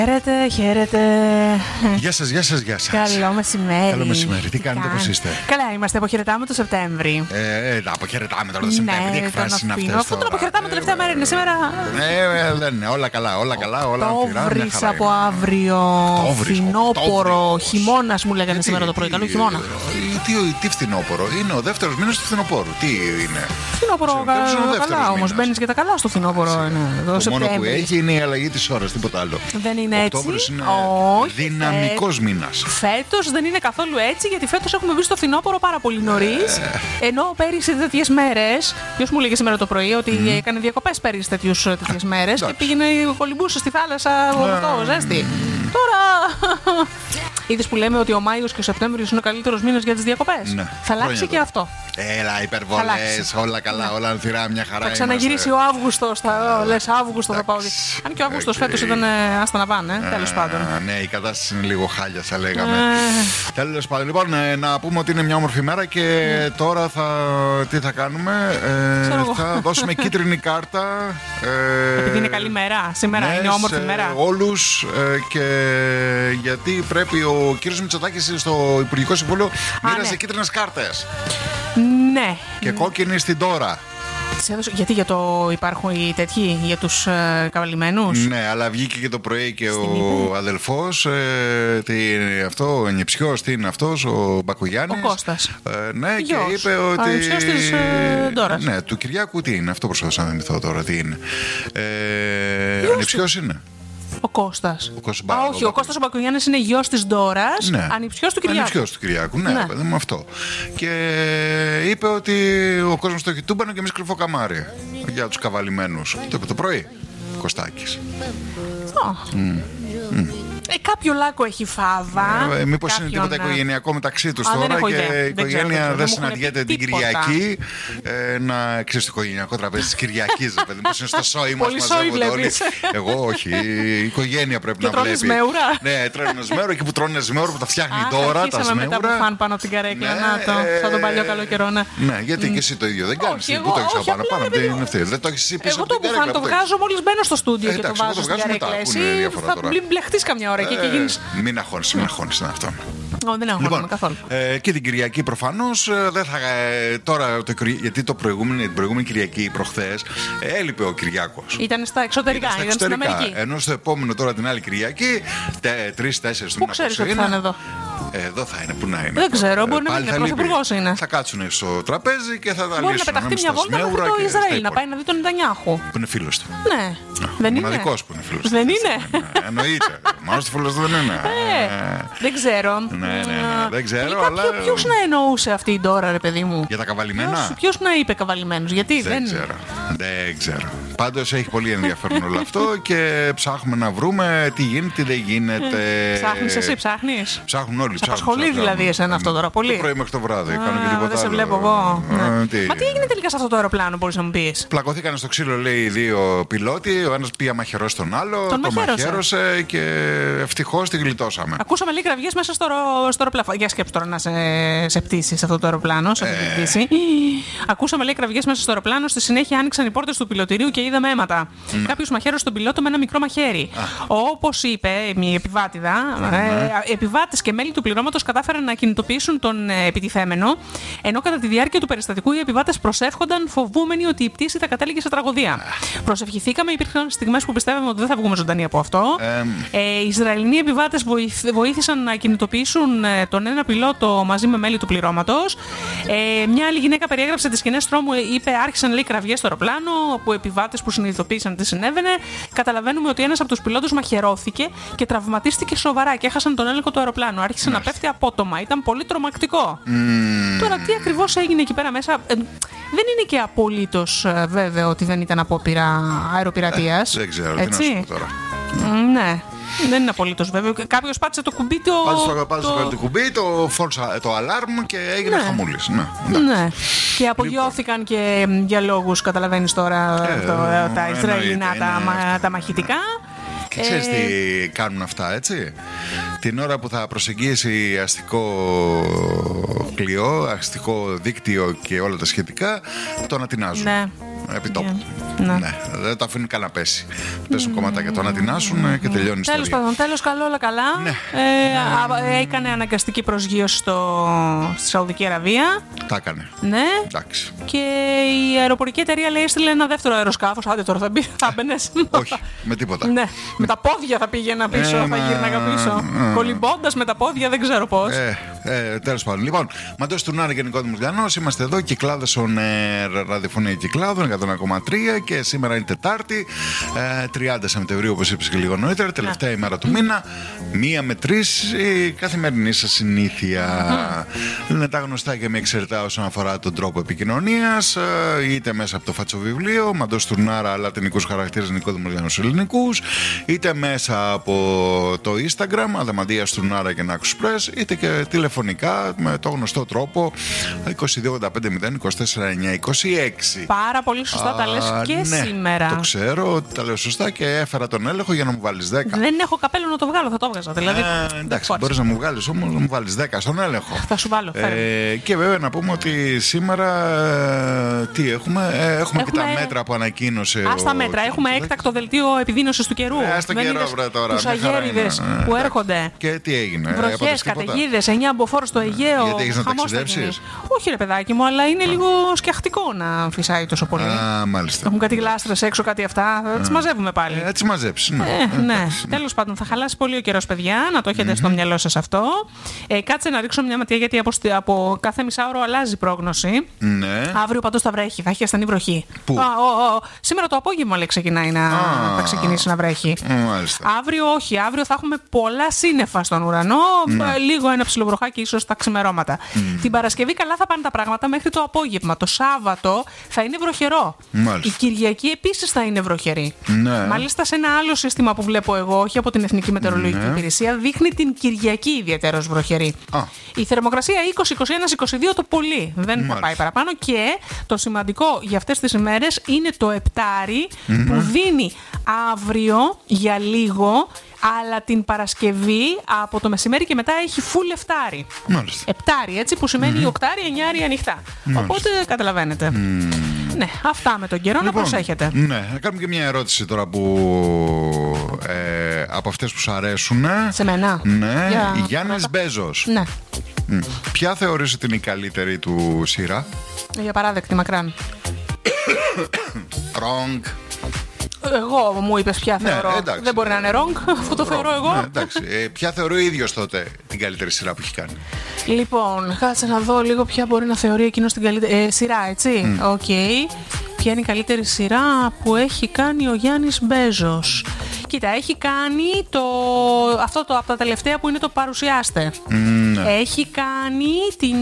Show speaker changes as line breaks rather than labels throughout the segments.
Χαίρετε.
Γεια σας.
Καλό μεσημέρι.
Καλό μεσημέρι. Τι κάνετε, πώς είστε?
Καλά είμαστε, αποχαιρετάμε το Σεπτέμβρη.
Αποχαιρετάμε τώρα το Σεπτέμβρη. Τι εκφράσεις είναι αυτές?
Αφού τον αποχαιρετάμε τελευταία μέρα είναι σήμερα.
Δεν είναι. Όλα καλά.
Οκτώβρης από αύριο. Φθινόπορο. Χειμώνας μου λέγανε σήμερα το πρωί. Καλό χειμώνα.
Τι φθινόπορο? Είναι ο δεύτερος μήνας του φθινοπόρου. Τι είναι?
Φθινόπορο καλά όμως. Μπαίνεις και τα καλά στο φθινόπορο.
Το μόνο που έχει είναι η αλλαγή της ώρας, τίποτα άλλο.
Δεν είναι έτσι.
Οκτώβρης είναι δυναμικός μήνας.
Φέτος δεν είναι καθόλου έτσι, γιατί φέτος έχουμε μπει στο φθινόπορο πάρα πολύ νωρίς. Ενώ πέρυσι τέτοιες μέρες, ποιος μου λέγε σήμερα το πρωί ότι έκανε διακοπές πέρυσι τέτοιες μέρες και πήγαινε κολυμπούσε στη θάλασσα ζέστη. Τώρα. Είδες που λέμε ότι ο Μάιος και ο Σεπτέμβριος είναι ο καλύτερος μήνας για τις διακοπές.
Ναι.
Θα αλλάξει και αυτό.
Έλα, υπερβολές, όλα καλά, όλα ανθυρά, μια χαρά.
Θα ξαναγυρίσει ο Αύγουστος. Λες Αύγουστο θα πάω. Αν και ο Αύγουστος φέτος ήταν άστα να πάνε, τέλος πάντων.
Ναι, η κατάσταση είναι λίγο χάλια, θα λέγαμε. Τέλος πάντων, λοιπόν, να πούμε ότι είναι μια όμορφη μέρα και τώρα τι θα κάνουμε? Θα δώσουμε κίτρινη κάρτα.
Επειδή είναι καλή μέρα, σήμερα είναι όμορφη μέρα.
Όλους και γιατί πρέπει ο κύριος Μητσοτάκης στο Υπουργικό Συμβούλιο μοίρασε κίτρινες κάρτες.
Ναι.
Και κόκκινη στην τώρα.
Γιατί υπάρχουν οι τέτοιοι για τους καβαλημένους?
Ναι, αλλά βγήκε και το πρωί και ο αδελφός. Ο νηψιός, τι είναι αυτός, ο Μπακογιάννης.
Ο Κώστας.
Ναι, και είπε ότι.
Ο νηψιός της Ντόρας.
Ναι, του Κυριάκου τι είναι, αυτό προσπαθούσα να θυμηθώ τώρα τι είναι. Ο νηψιός είναι.
Ο Κώστας. Όχι, ο Κώστας ο Μπακογιάννης είναι γιος της Ντόρας,
ναι.
Ανιψιός του Κυριάκου.
Ανιψιός του Κυριάκου, ναι, παιδί μου, αυτό. Και είπε ότι ο κόσμος το έχει τούμπανο και εμείς κρυφό καμάρι για τους καβαλημένους. Το είπε το πρωί, Κωστάκης.
Κάποιο λάκκο έχει φάβα.
Μήπως είναι τίποτα οικογενειακό μεταξύ τους τώρα και η οικογένεια δεν συναντιέται την Κυριακή. Να ξέρεις το οικογενειακό τραπέζι της Κυριακής, παιδί μου, είναι στο σόι μας μαζεύονται όλοι. Εγώ όχι, η οικογένεια πρέπει να βλέπει.
Και τρώνε σμέουρα.
Ναι, τρώνε σμέουρα, εκεί που τρώνε σμέουρα που τα φτιάχνει τώρα. Τα σμέουρα.
Μετά που φαν πάνω από την καρέκλα, σαν τον παλιό καλό καιρό.
Ναι, γιατί και εσύ το ίδιο δεν κάνεις. Πού το έχεις πάνω από την αυτή? Δεν το έχεις εσύ πίσω από την καρέκλα?
Εγώ το βγάζω μόλις μπαίνω στο στούντιο και το βάζω στην καρέκλα. Εσύ θα μπλεχτείς καμιά ώρα.
Μην αγχώνεις είναι αυτό.
Δεν αγχώνομαι καθόλου.
Και την Κυριακή προφανώς δεν θα. Τώρα, γιατί την προηγούμενη Κυριακή προχθές έλειπε ο Κυριάκος.
Ήταν στα εξωτερικά, ήταν στην Αμερική.
Ενώ στο επόμενο τώρα την άλλη Κυριακή, 3-4 του
Πού ξέρεις ότι θα είναι εδώ?
Εδώ θα είναι, πού να είναι.
Δεν ξέρω, μπορεί να είναι πρωθυπουργός είναι.
Θα κάτσουν στο τραπέζι και θα τα λύσουν.
Μπορεί να πεταχτεί μια βόλτα μέχρι το Ισραήλ, να πάει να δει τον Νετανιάχου.
Που είναι φίλος του.
Ναι, δεν είναι.
Μοναδικός που είναι φίλος του.
Δεν είναι.
Εννοείται. Μάλλον φίλος του δεν είναι.
Δεν ξέρω.
Ναι, δεν ξέρω.
Ποιος να εννοούσε αυτή η Ντόρα, ρε παιδί μου?
Για τα καβαλημένα.
Ποιος να είπε καβαλημένους, γιατί δεν.
Δεν ξέρω. Πάντως έχει πολύ ενδιαφέρον όλο αυτό και ψάχνουμε να βρούμε τι γίνεται, τι δεν γίνεται.
Ψάχνεις εσύ, ψάχνεις?
Ψάχνουν όλοι.
Σε απασχολεί δηλαδή εσένα αυτό τώρα πολύ?
Το πρωί μέχρι το βράδυ. Κάνω και τίποτα.
Δεν σε βλέπω εγώ. Μα τι έγινε τελικά σε αυτό το αεροπλάνο, μπορείς να μου πεις?
Πλακωθήκαν στο ξύλο, λέει, οι δύο πιλότοι. Ο ένας πήγε μαχαιρώσει τον άλλο.
Τον
μαχαίρωσε και ευτυχώς τη γλιτώσαμε.
Ακούσαμε λίγες κραυγές μέσα στο αεροπλάνο. Για σκέψου τώρα να σε πτήσει σε αυτό το αεροπλάνο. Ακούσαμε λίγες κραυγές μέσα στο αεροπλάνο. Στη συνέχεια άνοιξαν οι πόρτες του πιλωτηρίου και είδαμε αίματα. Κάποιος μαχαίρωσε τον πιλότο με ένα μικρό μαχαίρι. Όπως είπε η επιβάτηδα, επιβάτες και μέλη του πληρώματος κατάφεραν να κινητοποιήσουν τον επιτιθέμενο, ενώ κατά τη διάρκεια του περιστατικού οι επιβάτες προσεύχονταν φοβούμενοι ότι η πτήση θα κατέληγε σε τραγωδία. Προσευχηθήκαμε, υπήρχαν στιγμές που πιστεύαμε ότι δεν θα βγούμε ζωντανοί από αυτό. Οι Ισραηλινοί επιβάτες βοήθησαν να κινητοποιήσουν τον ένα πιλότο μαζί με μέλη του πληρώματος. Μια άλλη γυναίκα περιέγραψε τις σκηνές τρόμου, είπε: άρχισαν λέει κραυγές στο αεροπλάνο, που επιβάτες που συνειδητοποίησαν τι συνέβαινε. Καταλαβαίνουμε ότι ένας από τους πιλότους μαχαιρώθηκε και τραυματίστηκε σοβαρά και έχασαν τον έλεγχο του αεροπλάνου. Άρχισε να πέφτει απότομα. Ήταν πολύ τρομακτικό. Τώρα, τι ακριβώς έγινε εκεί πέρα μέσα, δεν είναι και απολύτως βέβαιο ότι δεν ήταν απόπειρα αεροπειρατείας.
Δεν ξέρω, τι να σου πω τώρα.
Ναι. Δεν είναι απολύτως βέβαιο. Κάποιος πάτησε το κουμπί
πάτησε το κουμπί, το αλάρμ και έγινε χαμούλης.
Ναι. Και απογειώθηκαν και για λόγους, καταλαβαίνεις τώρα, τα Ισραηλινά τα μαχητικά.
Και ξέρεις τι κάνουν αυτά, έτσι? Την ώρα που θα προσεγγίσει αστικό κλειό, αστικό δίκτυο και όλα τα σχετικά, το ανατινάζουν.
Ναι.
επιτόπου. Ναι, δεν το αφήνουν καν να πέσει. Πέσουν κομματάκια, το ανατινάσουν και τελειώνει η ιστορία.
Τέλος πάντων, τέλος καλό, όλα καλά.
Ναι.
Έκανε αναγκαστική προσγείωση στη Σαουδική Αραβία.
Τα έκανε.
Ναι.
Εντάξει.
Και η αεροπορική εταιρεία λέει έστειλε ένα δεύτερο αεροσκάφος. Άντε τώρα θα μπαίνες.
Όχι, με τίποτα.
Ναι, με τα πόδια θα πήγαινα πίσω, θα γύρναγα πίσω. Κολυμπώντας με τα πόδια, δεν ξέρω πώς.
Τέλος πάντων. Λοιπόν, Μαντός Τουρνάρα και Νικόδημος Γκανός, είμαστε εδώ, Κυκλάδες on Air, ραδιοφωνία Κυκλάδων 101,3 και σήμερα είναι Τετάρτη, 30 Σεπτεμβρίου, όπως είπες και λίγο νωρίτερα, τελευταία ημέρα του μήνα, 1 με 3, η καθημερινή σας συνήθεια. Είναι τα γνωστά και μη εξαιρετά όσον αφορά τον τρόπο επικοινωνίας, είτε μέσα από το φατσοβιβλίο, Μαντός Τουρνάρα, λατινικούς χαρακτήρες Νικόδημος Γκανός ελληνικούς, είτε μέσα από το Instagram, Αδαμαντίας Τουρνάρα και Νάκους Πρες, είτε και τηλεφωνικά με το γνωστό τρόπο 2285-024-926.
Πάρα πολύ σωστά τα λες και σήμερα.
Το ξέρω ότι τα λέω σωστά και έφερα τον έλεγχο για να μου βάλεις 10.
Δεν έχω καπέλο να το βγάλω, θα το έβγαζα. Δηλαδή,
εντάξει, μπορείς να μου βγάλεις όμως, να μου βάλεις 10 στον έλεγχο.
Θα σου βάλω.
Και βέβαια να πούμε ότι σήμερα τι έχουμε. Έχουμε και τα μέτρα που ανακοίνωσε.
Στα μέτρα. Έχουμε έκτακτο δελτίο επιδείνωσης του καιρού.
Στο καιρό, βρε τώρα.
Τους αγέριδες που έρχονται.
Και τι έγινε.
Βροχές, καταιγίδες, 9 αμποφόρους στο Αιγαίο.
Γιατί έχεις να ταξιδέψεις?
Όχι, ρε παιδάκι μου, αλλά είναι λίγο σκιαχτικό να φυσάει τόσο πολύ.
Μάλιστα.
Έχουν κάτι γλάστρες έξω, κάτι αυτά. Θα τις μαζεύουμε πάλι.
Έτσι μαζέψεις.
Ναι. Τέλος πάντων, θα χαλάσει πολύ ο καιρός, παιδιά. Να το έχετε στο μυαλό σας αυτό. Κάτσε να ρίξω μια ματιά, γιατί από κάθε μισάωρο αλλάζει η πρόγνωση.
Ναι.
Αύριο παντός θα βρέχει, θα έχει ασθενή βροχή.
Πού?
Σήμερα το απόγευμα λέει ξεκινάει θα ξεκινήσει να βρέχει.
Μάλιστα.
Αύριο όχι, αύριο θα έχουμε πολλά σύννεφα στον ουρανό. Λίγο ένα ψιλοβροχάκι ίσως τα ξημερώματα. Την Παρασκευή καλά θα πάνε τα πράγματα μέχρι το απόγευμα. Το Σάββατο θα είναι βροχερό.
Μάλιστα.
Η Κυριακή επίσης θα είναι βροχερή.
Ναι.
Μάλιστα σε ένα άλλο σύστημα που βλέπω εγώ, όχι από την Εθνική Μετεωρολογική Υπηρεσία, δείχνει την Κυριακή ιδιαίτερος βροχερή. Η θερμοκρασία 20-21-22 το πολύ. Δεν θα πάει παραπάνω. Και το σημαντικό για αυτές τις ημέρες είναι το επτάρι που δίνει αύριο για λίγο. Αλλά την Παρασκευή από το μεσημέρι και μετά έχει full εφτάρι.
Μάλιστα.
Επτάρι, έτσι που σημαίνει οκτάρι, εννιάρι ανοιχτά.
Μάλιστα.
Οπότε καταλαβαίνετε. Ναι, αυτά με τον καιρό,
Λοιπόν,
να προσέχετε.
Ναι, να κάνουμε και μια ερώτηση τώρα που από αυτές που σου αρέσουν.
Σε μένα.
Ναι, Γιάννης Μπέζος.
Ναι.
Ποια θεωρείς ότι είναι η καλύτερη του σειρά?
Για παράδεκτη, μακράν.
Wrong.
Εγώ μου είπες ποια θεωρώ.
Εντάξει.
Δεν μπορεί να είναι wrong, αφού το θεωρώ εγώ.
Ναι, εντάξει. Ποια θεωρώ ο ίδιος τότε την καλύτερη σειρά που έχει κάνει?
Λοιπόν, κάτσε να δω λίγο ποια μπορεί να θεωρεί εκείνος την καλύτερη σειρά, έτσι. Οκ. Ποια είναι η καλύτερη σειρά που έχει κάνει ο Γιάννης Μπέζος? Κοίτα, έχει κάνει αυτό από τα τελευταία που είναι το Παρουσιάστε. Έχει κάνει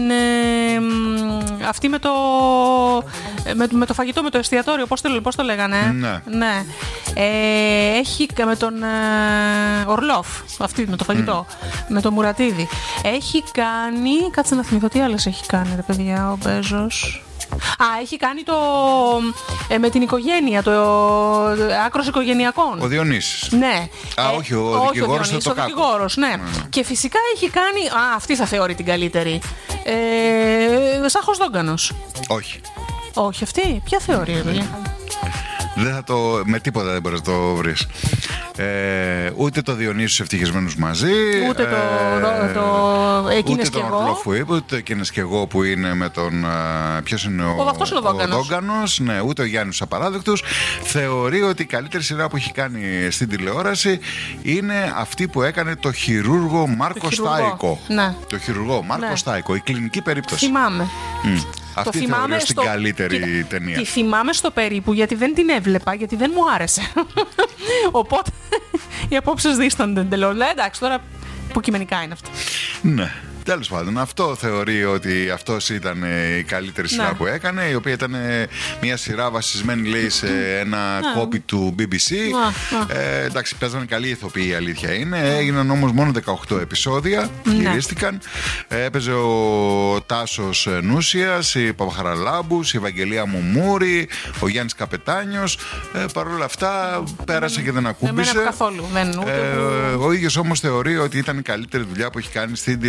αυτή με το φαγητό, με το εστιατόριο, πώς το λέγανε? Ναι. Έχει με τον Ορλόφ, αυτή με το φαγητό, με το Μουρατίδη. Έχει κάνει, κάτσε να θυμηθώ τι άλλες έχει κάνει ρε παιδιά ο Μπέζος. Έχει κάνει με την οικογένεια, το άκρος οικογενειακών.
Ο Διονύσης.
Ναι.
Όχι, ο δικηγόρος είναι το Κάκο.
Ο δικηγόρος, ναι. Και φυσικά έχει κάνει, αυτή θα θεωρεί την καλύτερη. Σάχος Δόγκανος.
Όχι.
Όχι αυτή, ποια θεωρεί?
Δεν θα με τίποτα δεν μπορείς να το βρεις. Ούτε το Διονύσους Ευτυχισμένους μαζί,
ούτε
ούτε τον Ορλόφ που είπε, ούτε εκείνες και εγώ που είναι με τον. Ποιος είναι ο Δόγκανος, ναι, ούτε ο Γιάννης Απαράδεκτος. Θεωρεί ότι η καλύτερη σειρά που έχει κάνει στην τηλεόραση είναι αυτή που έκανε το χειρούργο Μάρκο Στάικο.
Ναι.
Το χειρουργό Μάρκο Στάικο, η κλινική περίπτωση.
Θυμάμαι.
Αυτή θεωρώ στην καλύτερη ταινία.
Τη θυμάμαι στο περίπου, γιατί δεν την έβλεπα, γιατί δεν μου άρεσε. Οπότε οι απόψεις δίστανται εντελώς. Εντάξει, τώρα υποκειμενικά είναι αυτό.
Ναι. Τέλος πάντων, αυτό θεωρεί ότι αυτός ήταν η καλύτερη σειρά που έκανε, η οποία ήταν μια σειρά βασισμένη, λέει, σε ένα κόπι του BBC. Εντάξει, παίζανε καλή ηθοποιοί, η αλήθεια είναι. Έγιναν όμως μόνο 18 επεισόδια, γυρίστηκαν. Έπαιζε ο Τάσος Νούσιας, η Παπαχαραλάμπους, η Ευαγγελία Μουμούρη, ο Γιάννης Καπετάνιος. Παρ' όλα αυτά πέρασε και δεν ακούμπησε.
Καθόλου.
Ο ίδιος όμως θεωρεί ότι ήταν η καλύτερη δουλειά που έχει κάνει στην τηλεόραση.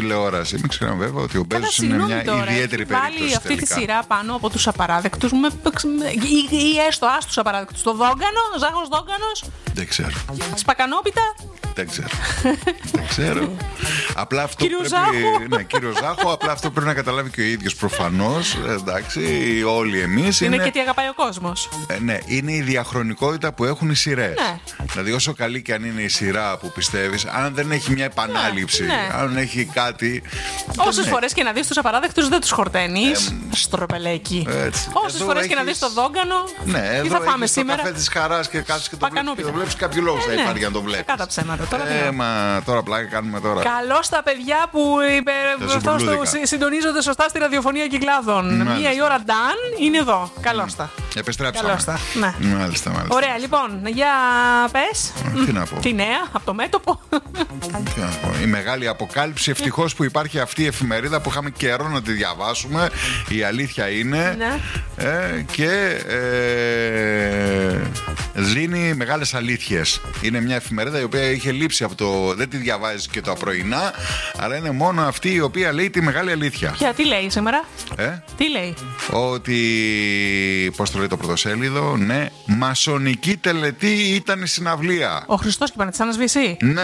Μπέζος. Μην ξεχνάμε βέβαια ότι ο Μπέζος είναι μια ιδιαίτερη περίπτωση.
Βάλει αυτή τη σειρά πάνω από τους απαράδεκτους ή έστω άστους απαράδεκτους. Το Δόγκανο, ο Ζάχος Δόγκανος.
Δεν ξέρω.
Σπακανόπιτα.
Δεν ξέρω. Δεν ξέρω. Απλά αυτό
κύριο
πρέπει.
Ζάχο.
Ναι, κύριο Ζάχο, απλά αυτό πρέπει να καταλάβει και ο ίδιος προφανώς. Εντάξει, όλοι εμείς.
Είναι και τι αγαπάει ο κόσμος.
Ναι, είναι η διαχρονικότητα που έχουν οι σειρές.
Ναι.
Δηλαδή, όσο καλή και αν είναι η σειρά που πιστεύεις, αν δεν έχει μια επανάληψη, αν έχει κάτι.
Όσες φορές και να δεις τους απαράδεκτους, δεν τους χορταίνεις. Στροπελέκι. Όσες φορές και να δεις το Δόγκανο.
Ναι,
τι θα φάμε σήμερα.
Το καφέ της χαράς και κάτσεις και το βλέπεις. Κάποιο λόγο θα υπάρχει να το βλέπεις.
Κάτα ψέματα.
Τώρα πλάκα κάνουμε τώρα.
Καλώς τα παιδιά που συντονίζονται σωστά στη ραδιοφωνία Κυκλάδων. Μία η ώρα Νταν είναι εδώ. Καλώς τα.
Επιστρέψαμε.
Ναι.
Μάλιστα.
Ωραία, λοιπόν, για πες.
Τι να πω.
Τι νέα, από το μέτωπο.
Τι να πω. Η μεγάλη αποκάλυψη. Ευτυχώς που υπάρχει αυτή η εφημερίδα που είχαμε καιρό να τη διαβάσουμε. Η αλήθεια είναι. Και δίνει μεγάλες αλήθειες. Είναι μια εφημερίδα η οποία είχε λείψει από το. Δεν τη διαβάζεις και τα πρωινά, αλλά είναι μόνο αυτή η οποία λέει τη μεγάλη αλήθεια.
Και τι λέει σήμερα? Τι λέει?
Ότι. Πώς το λέει το πρωτοσέλιδο? Ναι, μασονική τελετή ήταν η συναυλία.
Ο Χριστός και Πανετισάνας Βυσσή.
Ναι.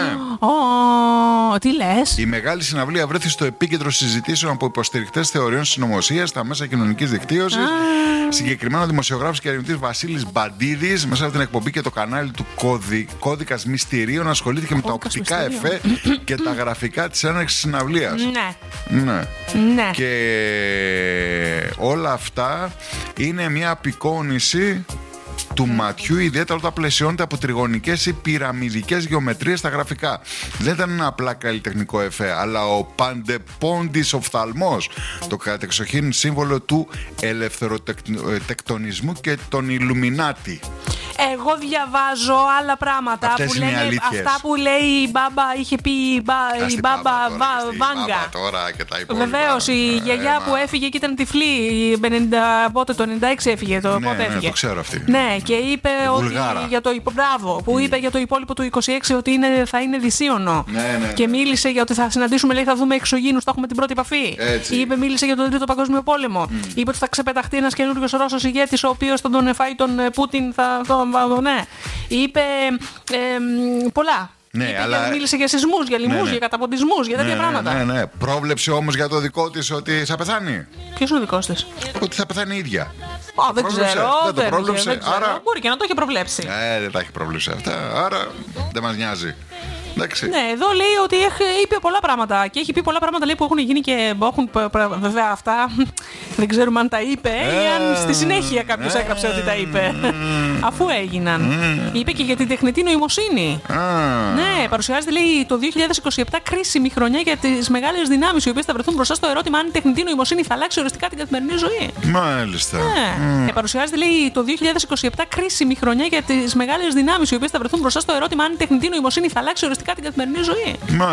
Τι λες?
Η μεγάλη συναυλία βρέθηκε στο επίκεντρο συζητήσεων από υποστηρικτές θεωριών συνωμοσίας στα μέσα κοινωνικής δικτύωσης. Συγκεκριμένα ο δημοσιογράφος και ερευνητής Βασίλης Μπαντίδης, μέσα από την εκπομπή και το κανάλι του Κώδικας Μυστηρίων, ασχολήθηκε με τα οπτικά εφέ και τα γραφικά της έναρξης συναυλίας. Ναι. Και όλα αυτά είναι μια απεικόνηση του ματιού, ιδιαίτερα όταν πλαισιώνεται από τριγωνικές ή πυραμιδικές γεωμετρίες στα γραφικά. Δεν ήταν ένα απλά καλλιτεχνικό εφέ, αλλά ο παντεπόντης οφθαλμός, το κατεξοχήν σύμβολο του ελευθεροτεκτονισμού και των Ιλουμινάτι.
Εγώ διαβάζω άλλα πράγματα.
Αυτές
που
είναι
λένε αυτά που λέει η μπάμπα, είχε πει η μπάμπα Βάγκα. Βεβαίως, η γιαγιά που έφυγε και ήταν τυφλή. Πότε το 96 έφυγε. Πότε έφυγε.
Το ξέρω αυτή.
Ναι, και είπε ότι για το που είπε για το υπόλοιπο του 26 ότι θα είναι δυσίωνο. Και μίλησε για ότι θα συναντήσουμε, λέει, θα δούμε εξωγήινους, θα έχουμε την πρώτη επαφή. Μίλησε για τον Τρίτο Παγκόσμιο Πόλεμο. Είπε ότι θα ξεπεταχτεί ένας καινούριος Ρώσος ηγέτης, ο οποίος θα τον φάει τον Πούτιν. Ναι. Είπε πολλά.
Ναι, αλλά.
Μίλησε για σεισμούς, για λοιμούς, για καταποντισμούς, για τέτοια πράγματα.
Ναι. Πρόβλεψε όμως για το δικό της ότι θα πεθάνει.
Ποιος είναι ο δικός της?
Ότι θα πεθάνει η ίδια.
Δεν ξέρω.
Δεν το πρόβλεψε. Άρα.
Μπορεί και να το έχει προβλέψει.
Δεν τα έχει προβλέψει αυτά. Άρα δεν μας νοιάζει. Εντάξει.
Ναι, εδώ λέει ότι είπε πολλά πράγματα και έχει πει πολλά πράγματα, λέει, που έχουν γίνει και βέβαια αυτά δεν ξέρουμε αν τα είπε ή αν στη συνέχεια κάποιος έγραψε ότι τα είπε. Αφού έγιναν. Είπε και για την τεχνητή νοημοσύνη. Ναι, παρουσιάζεται, λέει, το 2027 κρίσιμη χρονιά για τις μεγάλες δυνάμεις οι οποίες θα βρεθούν μπροστά στο ερώτημα αν η τεχνητή νοημοσύνη θα αλλάξει οριστικά την καθημερινή ζωή.
Μάλιστα.
Ναι. Παρουσιάζεται, λέει, το 2027 κρίσιμη χρονιά για τις μεγάλες δυνάμεις οι οποίες θα βρεθούν μπροστά στο ερώτημα αν η τεχνητή νοημοσύνη θα αλλάξει οριστικά την καθημερινή ζωή.